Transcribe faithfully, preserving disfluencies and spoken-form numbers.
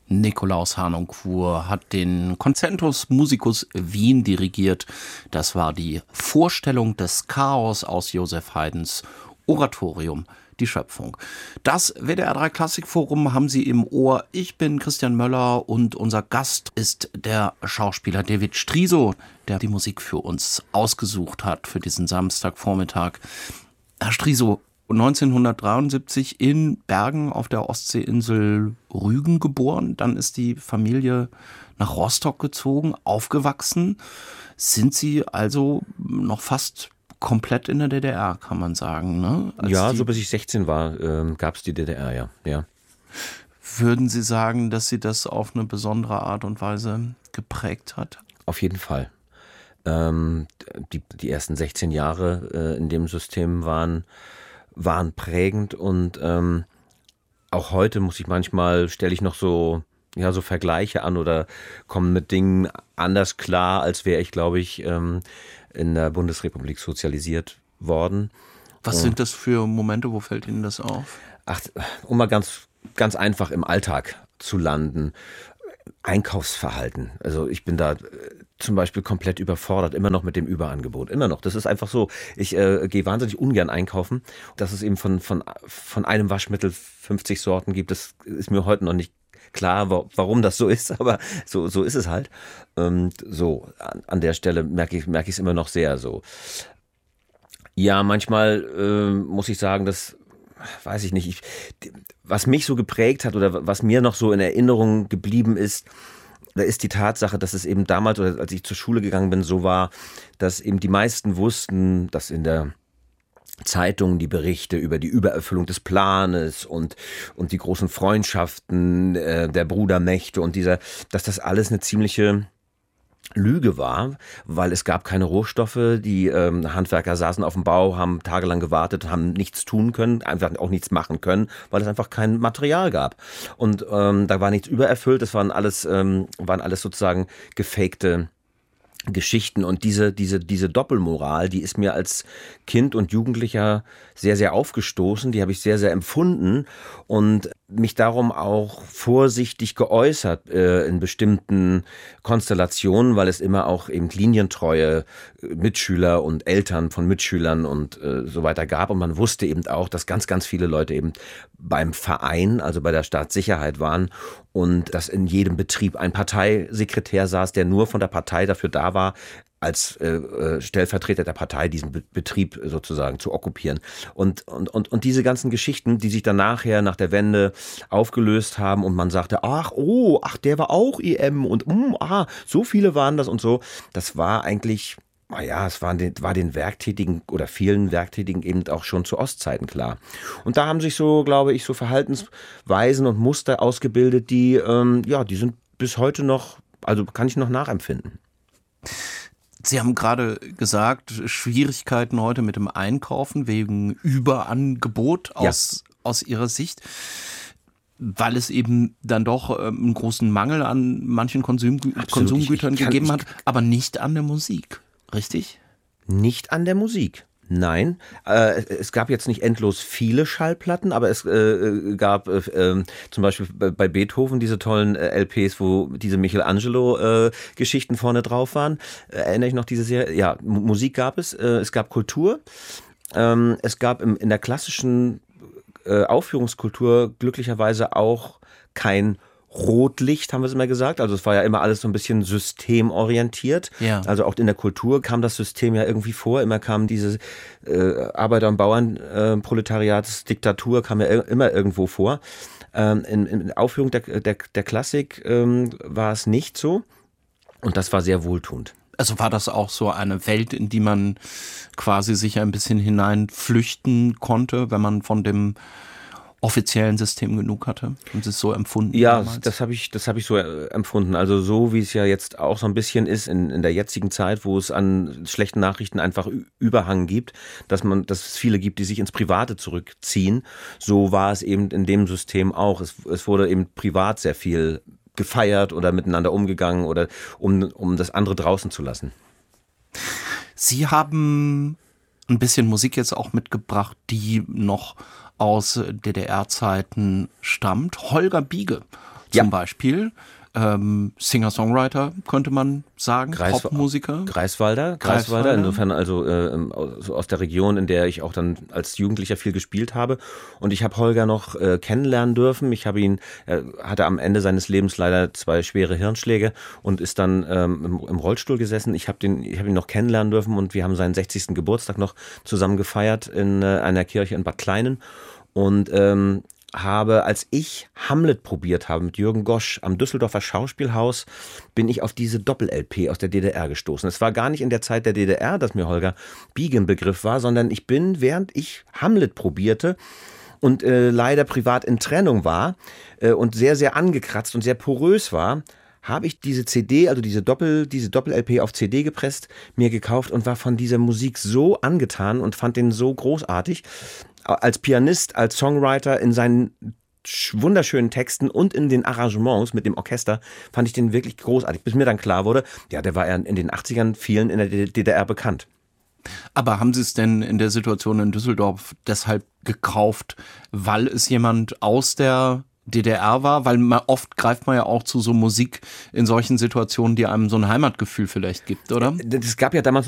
Nikolaus Harnoncourt hat den Concentus Musicus Wien dirigiert. Das war die Vorstellung des Chaos aus Joseph Haydns Oratorium, die Schöpfung. Das W D R drei Klassikforum haben Sie im Ohr. Ich bin Christian Möller und unser Gast ist der Schauspieler David Striso, der die Musik für uns ausgesucht hat für diesen Samstagvormittag. Herr Striso, neunzehnhundertdreiundsiebzig in Bergen auf der Ostseeinsel Rügen geboren. Dann ist die Familie nach Rostock gezogen, aufgewachsen. Sind Sie also noch fast komplett in der D D R, kann man sagen, ne? Als ja, die, so bis ich sechzehn war, ähm, gab es die D D R, ja. ja. Würden Sie sagen, dass Sie das auf eine besondere Art und Weise geprägt hat? Auf jeden Fall. Ähm, die, die ersten sechzehn Jahre äh, in dem System waren waren prägend und ähm, auch heute muss ich manchmal, stelle ich noch so, ja, so Vergleiche an oder komme mit Dingen anders klar, als wäre ich, glaube ich, ähm, in der Bundesrepublik sozialisiert worden. Was und, sind das für Momente, wo fällt Ihnen das auf? Ach, um mal ganz, ganz einfach im Alltag zu landen. Einkaufsverhalten. Also ich bin da äh, zum Beispiel komplett überfordert, immer noch mit dem Überangebot. Immer noch. Das ist einfach so. Ich äh, gehe wahnsinnig ungern einkaufen. Dass es eben von, von, von einem Waschmittel fünfzig Sorten gibt, das ist mir heute noch nicht klar, warum das so ist, aber so, so ist es halt. Ähm, so, an, an der Stelle merke ich merke ich es immer noch sehr so. Ja, manchmal äh, muss ich sagen, dass weiß ich nicht, ich, was mich so geprägt hat oder was mir noch so in Erinnerung geblieben ist, da ist die Tatsache, dass es eben damals, oder als ich zur Schule gegangen bin, so war, dass eben die meisten wussten, dass in der Zeitung die Berichte über die Übererfüllung des Planes und, und die großen Freundschaften äh, der Brudermächte und dieser, dass das alles eine ziemliche Lüge war, weil es gab keine Rohstoffe, die ähm, Handwerker saßen auf dem Bau, haben tagelang gewartet, haben nichts tun können, einfach auch nichts machen können, weil es einfach kein Material gab. Und ähm, da war nichts übererfüllt, das waren alles, ähm, waren alles sozusagen gefakte Geschichten und diese, diese, diese Doppelmoral, die ist mir als Kind und Jugendlicher sehr, sehr aufgestoßen, die habe ich sehr, sehr empfunden und mich darum auch vorsichtig geäußert äh, in bestimmten Konstellationen, weil es immer auch eben linientreue Mitschüler und Eltern von Mitschülern und äh, so weiter gab und man wusste eben auch, dass ganz, ganz viele Leute eben beim Verein, also bei der Staatssicherheit waren und dass in jedem Betrieb ein Parteisekretär saß, der nur von der Partei dafür da war, als äh, Stellvertreter der Partei diesen Be- Betrieb sozusagen zu okkupieren. Und, und, und, und diese ganzen Geschichten, die sich dann nachher nach der Wende aufgelöst haben und man sagte, ach, oh, ach, der war auch E M und mm, ah, so viele waren das und so. Das war eigentlich, naja, es war den, war den Werktätigen oder vielen Werktätigen eben auch schon zu Ostzeiten klar. Und da haben sich so, glaube ich, so Verhaltensweisen und Muster ausgebildet, die, ähm, ja, die sind bis heute noch, also kann ich noch nachempfinden. Sie haben gerade gesagt, Schwierigkeiten heute mit dem Einkaufen wegen Überangebot aus, ja. aus Ihrer Sicht, weil es eben dann doch einen großen Mangel an manchen Konsum, Konsumgütern ich, ich kann, gegeben hat, aber nicht an der Musik, richtig? Nicht an der Musik. Nein, äh, es gab jetzt nicht endlos viele Schallplatten, aber es äh, gab äh, zum Beispiel bei Beethoven diese tollen äh, L Ps, wo diese Michelangelo-Geschichten äh, vorne drauf waren. Äh, erinnere ich noch diese Serie? Ja, M- Musik gab es, äh, es gab Kultur, ähm, es gab im, in der klassischen äh, Aufführungskultur glücklicherweise auch kein Rotlicht, haben wir es immer gesagt. Also es war ja immer alles so ein bisschen systemorientiert. Ja. Also auch in der Kultur kam das System ja irgendwie vor. Immer kam diese äh, Arbeiter- und Bauernproletariatsdiktatur, äh, kam ja immer irgendwo vor. Ähm, in, in Aufführung der, der, der Klassik ähm, war es nicht so. Und das war sehr wohltuend. Also war das auch so eine Welt, in die man quasi sich ein bisschen hineinflüchten konnte, wenn man von dem offiziellen System genug hatte? Haben Sie es so empfunden? Ja, damals? das habe ich, das habe ich so äh, empfunden. Also so, wie es ja jetzt auch so ein bisschen ist in, in der jetzigen Zeit, wo es an schlechten Nachrichten einfach Ü- Überhang gibt, dass man, dass es viele gibt, die sich ins Private zurückziehen. So war es eben in dem System auch. Es, es wurde eben privat sehr viel gefeiert oder miteinander umgegangen oder um, um das andere draußen zu lassen. Sie haben ein bisschen Musik jetzt auch mitgebracht, die noch aus D D R-Zeiten stammt. Holger Biege Zum Ja. Beispiel ähm, Singer-Songwriter, könnte man sagen, Greis- Popmusiker. Greifswalder, Greifswalder, Greifswalder. insofern also äh, so aus der Region, in der ich auch dann als Jugendlicher viel gespielt habe. Und ich habe Holger noch äh, kennenlernen dürfen. Ich habe ihn, er hatte am Ende seines Lebens leider zwei schwere Hirnschläge und ist dann ähm, im, im Rollstuhl gesessen. Ich habe den, ich habe ihn noch kennenlernen dürfen und wir haben seinen sechzigsten Geburtstag noch zusammen gefeiert in äh, einer Kirche in Bad Kleinen. Und ähm, habe, als ich Hamlet probiert habe mit Jürgen Gosch am Düsseldorfer Schauspielhaus, bin ich auf diese Doppel-L P aus der D D R gestoßen. Es war gar nicht in der Zeit der D D R, dass mir Holger Biege ein Begriff war, sondern ich bin, während ich Hamlet probierte und äh, leider privat in Trennung war äh, und sehr, sehr angekratzt und sehr porös war, habe ich diese C D, also diese Doppel, diese Doppel-L P auf C D gepresst, mir gekauft und war von dieser Musik so angetan und fand den so großartig. Als Pianist, als Songwriter in seinen wunderschönen Texten und in den Arrangements mit dem Orchester fand ich den wirklich großartig, bis mir dann klar wurde, ja, der war ja in den achtzigern vielen in der D D R bekannt. Aber haben Sie es denn in der Situation in Düsseldorf deshalb gekauft, weil es jemand aus der D D R war? Weil man, oft greift man ja auch zu so Musik in solchen Situationen, die einem so ein Heimatgefühl vielleicht gibt, oder? Es gab ja damals